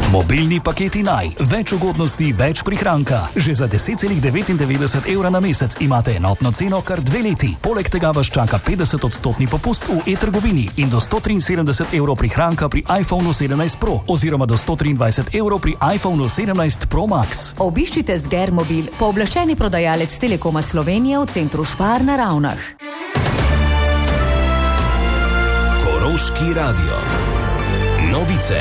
Mobilni paketi Naj. Več ugodnosti, več prihranka. Že za 10,99 € na mesec imate enotno ceno kar 2 leti. Poleg tega vas čaka 50% popust v e-trgovini in do 173 € prihranka pri iPhonu 17 Pro oziroma do 123 € pri iPhonu 17 Pro Max. Obiščite Sgermobil, pooblaščeni prodajalec Telekoma Slovenije v centru Špar na Ravnah. Koroški radio. Novice.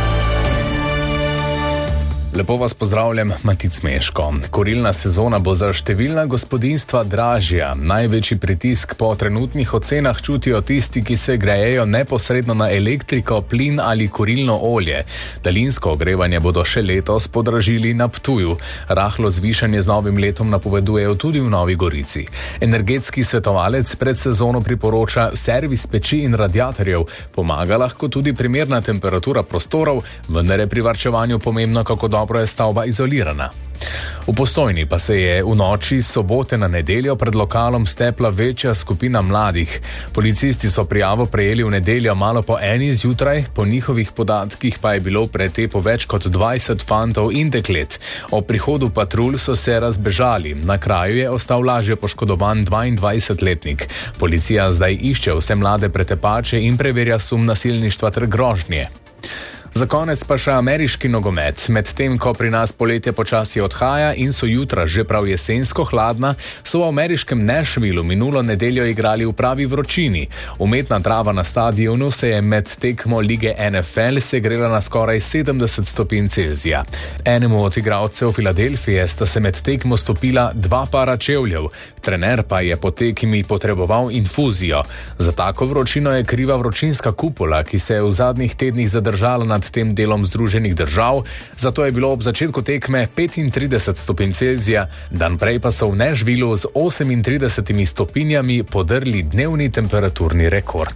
Lepo vas pozdravljam, Matic Meško. Kurilna sezona bo za številna gospodinjstva dražja. Največji pritisk po trenutnih ocenah čutijo tisti, ki se grejejo neposredno na elektriko, plin ali kurilno olje. Daljinsko ogrevanje bodo še letos podražili na Ptuju. Rahlo zvišanje z novim letom napovedujejo tudi v Novi Gorici. Energetski svetovalec pred sezono priporoča servis peči in radiatorjev. Pomaga lahko tudi primerna temperatura prostorov, vendar je pri varčevanju pomembno, kako dobro je stavba izolirana. V Postojni pa se je v noči sobote na nedeljo pred lokalom stepla večja skupina mladih. Policisti so prijavo prejeli v nedeljo malo po 1 zjutraj, po njihovih podatkih pa je bilo v pretepu več kot 20 fantov in deklet. Ob prihodu patrulj so se razbežali. Na kraju je ostal lažje poškodovan 22-letnik. Policija zdaj išče vse mlade pretepače in preverja sum nasilništva ter grožnje. Za konec pa še ameriški nogomet. Medtem ko pri nas poletje počasi odhaja in so jutra že prav jesensko hladna, so v ameriškem Nashvillu minulo nedeljo igrali v pravi vročini. Umetna trava na stadionu se je med tekmo lige NFL segrela na skoraj 70 stopinj Celzija. Enemu od igralcev Filadelfije sta se med tekmo stopila 2 para čevljev. Trener pa je po tekmi potreboval infuzijo. Za tako vročino je kriva vročinska kupola, ki se je v zadnjih tednih zadržala nad tem delom Združenih držav, zato je bilo ob začetku tekme 35 stopinj Celzija, dan prej pa so v Nashvillu z 38 stopinjami podrli dnevni temperaturni rekord.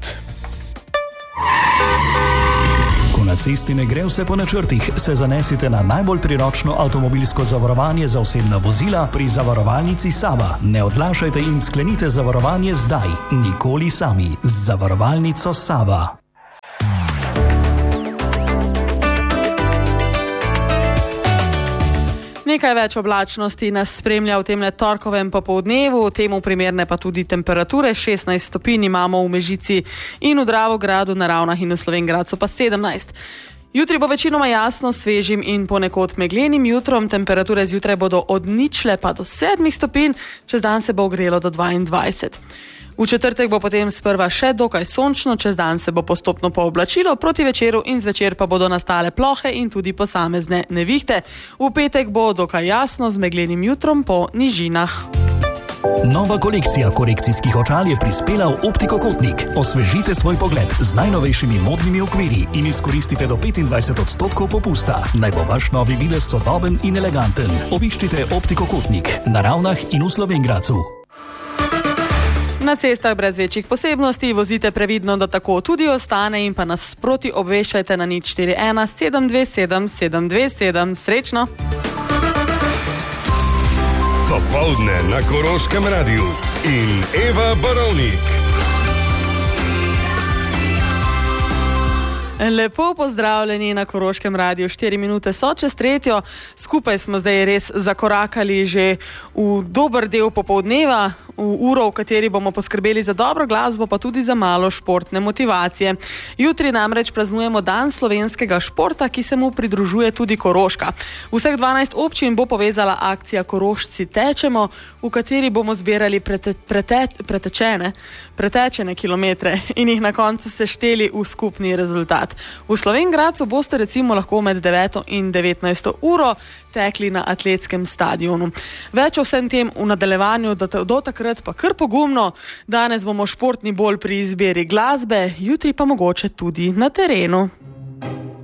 Ko na cesti ne gre vse po načrtih, se zanesite na najbolj priročno avtomobilsko zavarovanje za osebna vozila pri zavarovalnici Sava. Ne odlašajte in sklenite zavarovanje zdaj, nikoli sami. Z zavarovalnico Sava. Nekaj več oblačnosti nas spremlja v temle torkovem popoldnevu, temu primerne pa tudi temperature. 16 stopinj imamo v Mežici in v Dravogradu, na Ravnah in v Slovenj Gradcu pa 17. Jutri bo večinoma jasno, svežim in ponekod meglenim jutrom. Temperature zjutraj bodo od 0 pa do 7 stopinj, čez dan se bo ogrelo do 22. V četrtek bo potem sprva še dokaj sončno, čez dan se bo postopno pooblačilo, proti večeru in zvečer pa bodo nastale plohe in tudi posamezne nevihte. V petek bo dokaj jasno z meglenim jutrom po nižinah. Nova kolekcija korekcijskih očal je prispela v Optiko Kotnik. Osvežite svoj pogled z najnovejšimi modnimi okvirji in izkoristite do 25% popusta. Naj bo vaš novi videz sodoben in eleganten. Obiščite Optiko Kotnik na Ravnah in v Slovenj Gradcu. Na cestah brez večjih posebnosti vozite previdno, da tako tudi ostane, in pa nas sproti obveščajte na 041 727 727. Srečno! Popoldne na Koroškem radiju in Eva Barovnik. Lepo pozdravljeni na Koroškem radiju. 4 minute so čez 3. Skupaj smo zdaj res zakorakali že v dober del popoldneva, v uro, v kateri bomo poskrbeli za dobro glasbo, pa tudi za malo športne motivacije. Jutri namreč praznujemo dan slovenskega športa, ki se mu pridružuje tudi Koroška. Vseh 12 občin bo povezala akcija Korošci tečemo, v kateri bomo zbirali pretečene kilometre in jih na koncu sešteli v skupni rezultat. V Slovenj Gradcu boste recimo lahko med 9 in 19 uro tekli na atletskem stadionu. Več o vsem tem v nadaljevanju, do takrat pa kar pogumno. Danes bomo športni bolj pri izbiri glasbe, jutri pa mogoče tudi na terenu.